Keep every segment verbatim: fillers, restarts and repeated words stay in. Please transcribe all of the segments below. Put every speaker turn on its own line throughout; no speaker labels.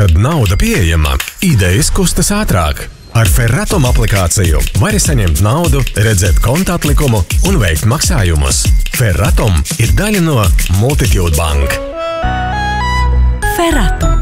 Kad nauda pieejama, idejas kustas ātrāk. Ar Ferratom aplikāciju vari saņemt naudu, redzēt konta atlikumu un veikt maksājumus. Ferratom ir daļa no Multitude Bank.
Ferratom.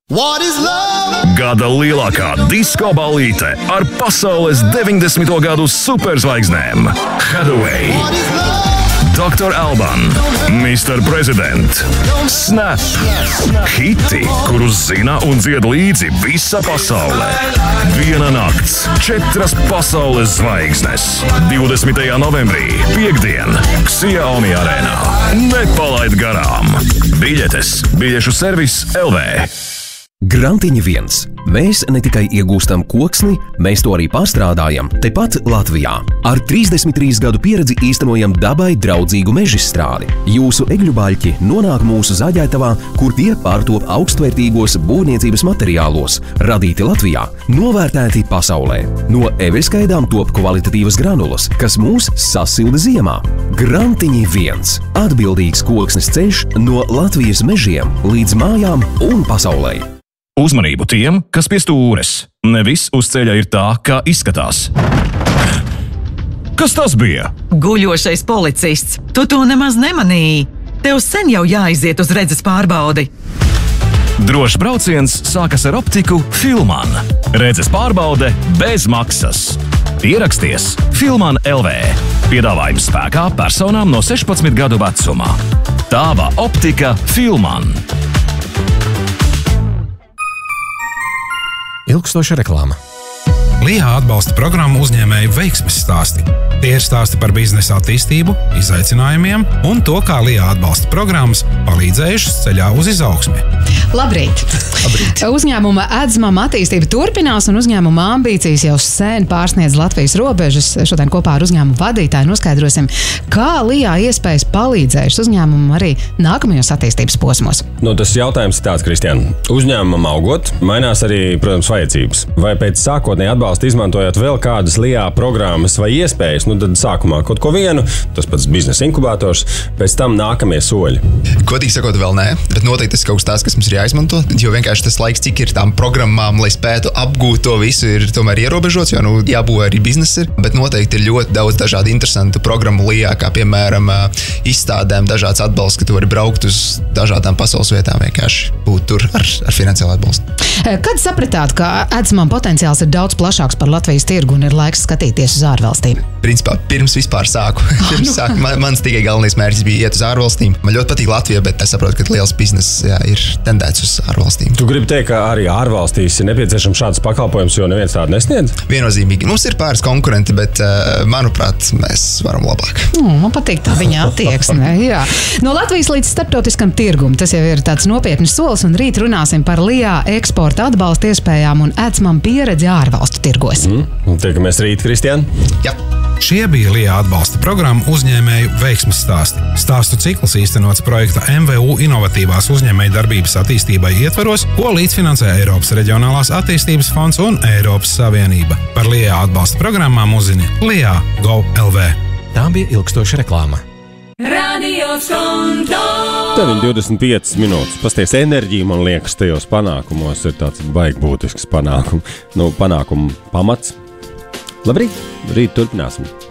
Gada lielākā disko ballīte ar pasaules deviņdesmito gadu superzvaigznēm Hathaway, doktor Alban, mister President, Snap, hiti, kurus zina un dzied līdzi visa pasaulē. Viena nakts, četras pasaules zvaigznes. divdesmitajā novembrī, piekdien, Xiaomi arēnā. Nepalaid garām! Biļetes, biļešu servis L V.
Grantiņi viens. Mēs ne tikai iegūstam koksni, mēs to arī pārstrādājam tepat Latvijā. Ar trīsdesmit trīs gadu pieredzi īstenojam dabai draudzīgu mežizstrādi. Jūsu egļu baļķi nonāk mūsu zaļaitavā, kur tie pārtop augstvērtīgos būvniecības materiālos, radīti Latvijā, novērtēti pasaulē. No eveļskaidām top kvalitatīvas granulas, kas mūs sasilda ziemā. Grantiņi viens. Atbildīgs koksnes ceļš no Latvijas mežiem līdz mājām un pasaulē.
Uzmanību tiem, kas pie stūres. Ne viss uz ceļa ir tā, kā izskatās. Kas tas bija?
Guļošais policists. Tu to nemaz nemanīji. Tev sen jau jāiziet uz redzes pārbaudi.
Drošs brauciens sākas ar optiku Filman. Redzes pārbaude bez maksas. Ieraksties Filman L V. Piedāvājums spēkā personām no sešpadsmit gadu vecumā. Tava optika Filman.
Ilgstoša reklāma. Lijā atbalsta programmu uzņēmēju veiksmes stāsti. Tie ir stāsti par biznesa attīstību, izaicinājumiem un to, kā Lijā atbalsta programmas palīdzējušas ceļā uz izaugsmi.
Labrīt!
Labrīt.
Uzņēmuma Edzmama attīstība turpinās un uzņēmuma ambīcijas jau sen pārsniedz Latvijas robežas. Šodien kopā ar uzņēmumu vadītāju noskaidrosim, kā Lijā iespējas palīdzējušas uzņēmumam arī nākamajos attīstības posmos.
Nu, tas jautājums ir tāds, Kristiāna. Uzņēmumam augot, mainās arī, protams, vajadzības. Vai pēc sākotnēji atbalsta izmantojot vēl kādas Lijā programmas vai iespējas, nu tad sākumā kaut ko vienu, tas pats biznesa inkubators, pēc tam nākamie soļi?
Godīgi sakot, vēl nē, bet noteikti tas ir kaut kas tāds, kas mums ir jāizmanto, jo vienkārši tas laiks, cik ir tām programmām, lai spētu apgūt to visu, ir tomēr ierobežots, jo nu, jābūvē arī biznesa ir, bet noteikti ir ļoti daudz dažādu interesantu programmu Lijā, kā piemēram izstādēm, dažāds atbalsts, ka tu vari braukt uz dažādām pasaules vietām, vienkārši būt tur ar, ar finansiālu atbalstu.
Kad sapratāt, ka Edzmam potenciāls ir daudz plašāks par Latvijas tirgu un ir laiks skatīties uz ārvalstīm?
Principā, pirms vispār sāku. pirms sāku man, mans tikai galvenais mērķis bija iet uz ārvalstīm. Man ļoti patīk Latvija, bet es saprotu, ka liels bizness jā, ir tendēts uz ārvalstīm.
Tu gribi teikt, ka arī ārvalstīs ir nepieciešams šāds pakalpojums, jo neviens tādu nesniedz?
Viennozīmīgi. Mums ir pāris konkurenti, bet, manuprāt, mēs varam labāk.
Mm, man patīk tā viņa attieksme. Jā. No Latvijas līdz starptautiskam tirgum. Tas jau ir tāds nopietns solis, un rīt runāsim par Lijā eksporta atbalsta iespējām un Edzmam pieredzi ārvalstu tirgos.
Mm. Tiekamies rīt, Kristiāna?
Jā.
Šie bija Lijā atbalsta programma uzņēmēju veiksmes stāsti. Stāstu cikls īstenots projekta M V U inovatīvās uzņēmēju darbības attīstībai ietvaros, ko līdzfinansē Eiropas Reģionālās attīstības fonds un Eiropas Savienība. Par Lijā atbalsta programmām uzzini Lijā Go L V.
Tā bija ilgstoša reklāma.
Radio Skonto!
deviņi divdesmit piecas minūtes. Pasties, enerģija, man liekas, tajos panākumos ir tāds baigi būtisks panākumu. Nu, panākumu pamats. Labrīt, rīt turpināsim.